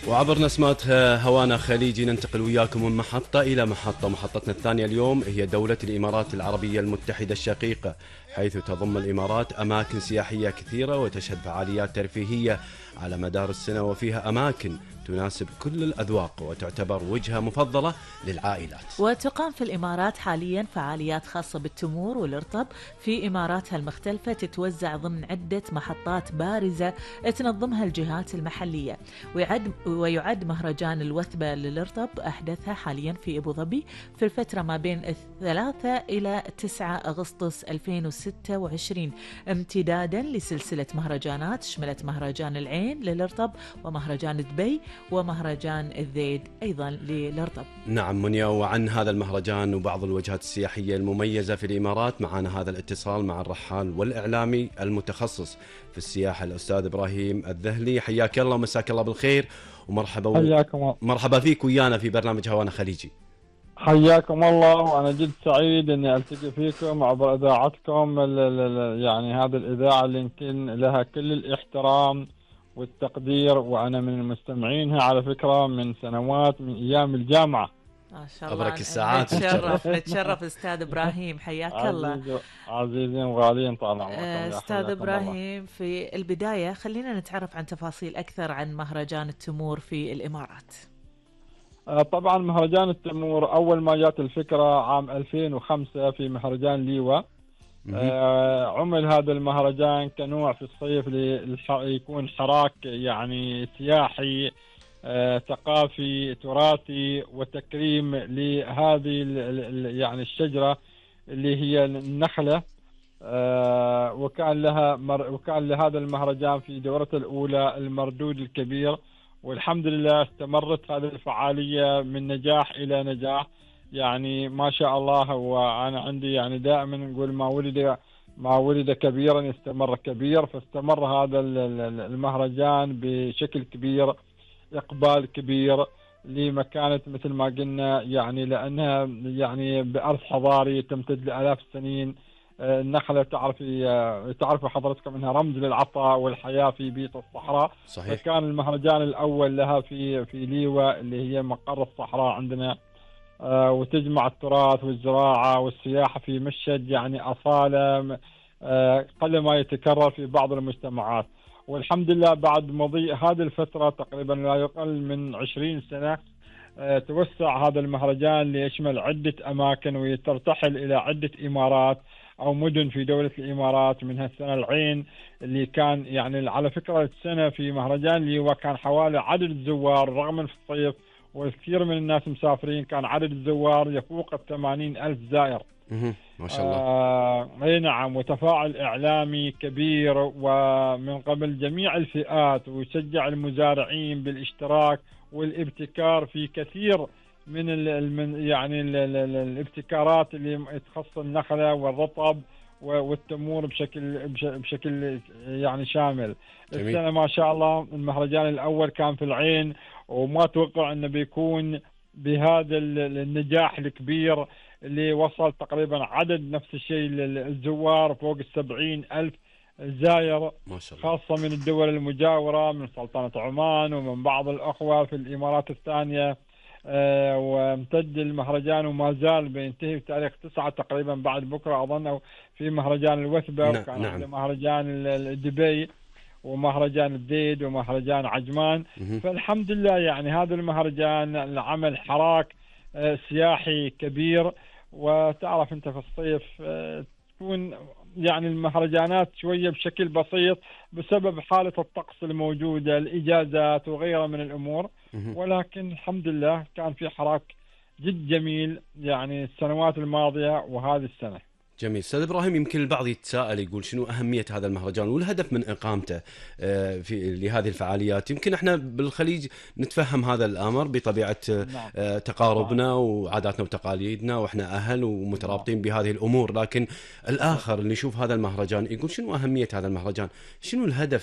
وعبر نسمات هوانا خليجي ننتقل وياكم من محطة إلى محطة. محطتنا الثانية اليوم هي دولة الإمارات العربية المتحدة الشقيقة، حيث تضم الإمارات أماكن سياحية كثيرة وتشهد فعاليات ترفيهية على مدار السنة، وفيها أماكن تناسب كل الأذواق وتعتبر وجهة مفضلة للعائلات. وتقام في الإمارات حاليا فعاليات خاصة بالتمور والإرطب في إماراتها المختلفة، تتوزع ضمن عدة محطات بارزة تنظمها الجهات المحلية. ويعد مهرجان الوثبة للإرطب أحدثها حاليا في أبو ظبي في الفترة ما بين 3 إلى 9 أغسطس 2026، امتدادا لسلسلة مهرجانات شملت مهرجان العين للإرطب ومهرجان دبي ومهرجان الذيد أيضا للإرطب. نعم منيا، وعن هذا المهرجان وبعض الوجهات السياحية المميزة في الإمارات معنا هذا الاتصال مع الرحال والإعلامي المتخصص في السياحة الأستاذ إبراهيم الذهلي. حياك الله ومساك الله بالخير ومرحبا. حياكم مرحبا فيك ويانا في برنامج هوانا خليجي. حياكم الله، وأنا جد سعيد أني ألتقي فيكم عبر إذاعتكم. يعني هذه الإذاعة اللي يمكن لها كل الاحترام والتقدير، وأنا من المستمعينها على فكرة من سنوات، من أيام الجامعة. ما شاء الله. أبرك الساعات. نتشرف أستاذ إبراهيم، حياك الله. عزيزين وغاليين طال عمركم. أستاذ إبراهيم، في البداية خلينا نتعرف عن تفاصيل أكثر عن مهرجان التمور في الإمارات. طبعا مهرجان التمور أول ما جات الفكرة عام 2005 في مهرجان ليوة. عمل هذا المهرجان كنوع في الصيف يكون حراك يعني سياحي ثقافي تراثي وتكريم لهذه يعني الشجرة اللي هي النخلة. وكان لهذا المهرجان في دورته الأولى المردود الكبير، والحمد لله استمرت هذه الفعالية من نجاح إلى نجاح. يعني ما شاء الله، وأنا عندي يعني دائما نقول ما ولد كبيرا استمر كبير، فاستمر هذا المهرجان بشكل كبير، إقبال كبير لمكانة مثل ما قلنا، يعني لأنها يعني بأرض حضاري تمتد لآلاف السنين. النخلة تعرف حضرتكم أنها رمز للعطاء والحياة في بيئة الصحراء. صحيح. فكان المهرجان الأول لها في ليوة اللي هي مقر الصحراء عندنا، وتجمع التراث والزراعة والسياحة في مشهد يعني أصالة قل ما يتكرر في بعض المجتمعات. والحمد لله بعد مضي هذه الفترة تقريبا لا يقل من 20 سنة توسع هذا المهرجان ليشمل عدة أماكن ويترتحل إلى عدة إمارات أو مدن في دولة الإمارات، منها السنة العين اللي كان يعني على فكرة السنة في مهرجان ليوة كان حوالي عدد الزوار رغم من في الصيف والكثير من الناس مسافرين، كان عدد الزوار يفوق 80,000 زائر. ما شاء الله. اي نعم، وتفاعل إعلامي كبير ومن قبل جميع الفئات، ويشجع المزارعين بالاشتراك والابتكار في كثير من يعني الابتكارات اللي تخص النخلة والرطب والتمور بشكل يعني شامل. جميل. السنة ما شاء الله المهرجان الأول كان في العين، وما توقع أنه بيكون بهذا النجاح الكبير اللي وصل تقريبا عدد نفس الشيء للزوار فوق 70,000 زائر، ما شاء الله. خاصة من الدول المجاورة من سلطنة عمان ومن بعض الأخوة في الإمارات الثانية. وامتد المهرجان وما زال بينتهي بتاريخ 9 تقريبا بعد بكرة أظن في مهرجان الوثبة. وكان عنده مهرجان دبي ومهرجان الذيد ومهرجان عجمان. فالحمد لله يعني هذا المهرجان عمل حراك سياحي كبير. وتعرف انت في الصيف تكون يعني المهرجانات شوية بشكل بسيط بسبب حالة الطقس الموجودة، الإجازات وغيرها من الأمور، ولكن الحمد لله كان في حراك جد جميل يعني السنوات الماضية وهذه السنة. جميل. أستاذ إبراهيم، يمكن البعض يتساءل يقول شنو أهمية هذا المهرجان والهدف من إقامته في لهذه الفعاليات. يمكن احنا بالخليج نتفهم هذا الأمر بطبيعة تقاربنا وعاداتنا وتقاليدنا، وإحنا أهل ومترابطين بهذه الأمور، لكن الآخر اللي يشوف هذا المهرجان يقول شنو أهمية هذا المهرجان، شنو الهدف